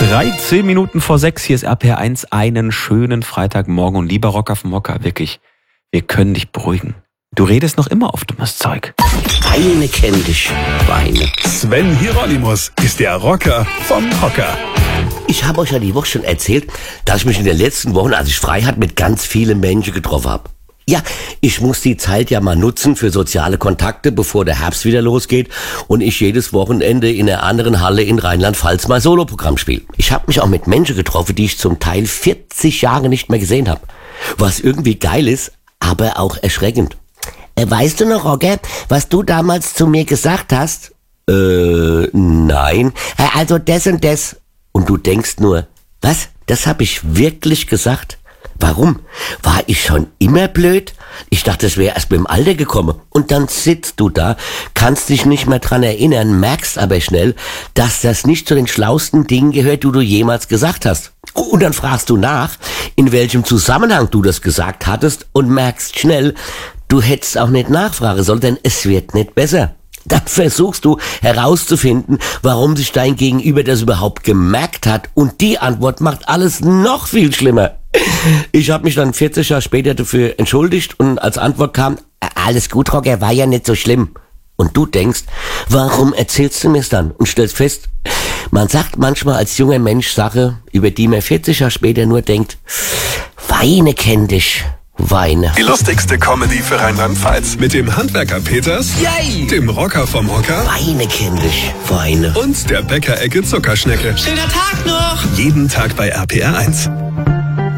13 Minuten vor 6, hier ist RPR1, einen schönen Freitagmorgen. Und lieber Rocker vom Hocker, wirklich, wir können dich beruhigen. Du redest noch immer auf dummes Zeug. Weine kenn dich, Weine. Sven Hieronymus ist der Rocker vom Hocker. Ich habe euch ja die Woche schon erzählt, dass ich mich in den letzten Wochen, als ich frei hatte, mit ganz vielen Menschen getroffen habe. Ja, ich muss die Zeit ja mal nutzen für soziale Kontakte, bevor der Herbst wieder losgeht und ich jedes Wochenende in einer anderen Halle in Rheinland-Pfalz mein Soloprogramm spiele. Ich habe mich auch mit Menschen getroffen, die ich zum Teil 40 Jahre nicht mehr gesehen habe. Was irgendwie geil ist, aber auch erschreckend. Weißt du noch, Roger, was du damals zu mir gesagt hast? Nein. Also das und das. Und du denkst nur, was? Das habe ich wirklich gesagt? Warum? War ich schon immer blöd? Ich dachte, das wäre erst mit dem Alter gekommen. Und dann sitzt du da, kannst dich nicht mehr dran erinnern, merkst aber schnell, dass das nicht zu den schlausten Dingen gehört, die du jemals gesagt hast. Und dann fragst du nach, in welchem Zusammenhang du das gesagt hattest und merkst schnell, du hättest auch nicht nachfragen sollen, denn es wird nicht besser. Dann versuchst du herauszufinden, warum sich dein Gegenüber das überhaupt gemerkt hat, und die Antwort macht alles noch viel schlimmer. Ich habe mich dann 40 Jahre später dafür entschuldigt und als Antwort kam, alles gut, Roger, war ja nicht so schlimm. Und du denkst, warum erzählst du mir's dann? Und stellst fest, man sagt manchmal als junger Mensch Sache, über die man 40 Jahre später nur denkt, Weine kenn dich. Weine. Die lustigste Comedy für Rheinland-Pfalz mit dem Handwerker Peters, Yay! dem Rocker vom Hocker Weine kenn dich. Weine. und der Bäckerecke Zuckerschnecke. Schöner Tag noch! Jeden Tag bei RPR1.